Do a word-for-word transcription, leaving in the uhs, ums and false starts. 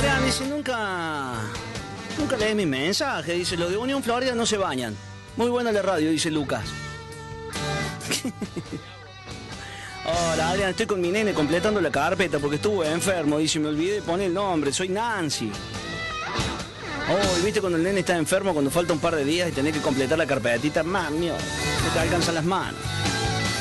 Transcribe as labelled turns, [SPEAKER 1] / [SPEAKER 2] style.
[SPEAKER 1] Adrián dice, nunca... Nunca lees mi mensaje. Dice, los de Unión Florida no se bañan. Muy buena la radio, dice Lucas. Hola, Adrián, estoy con mi nene completando la carpeta porque estuve enfermo. Dice, me olvidé de poner el nombre, soy Nancy. Oh, ¿y viste cuando el nene está enfermo, cuando falta un par de días y tenés que completar la carpetita? Mami, no te alcanzan las manos.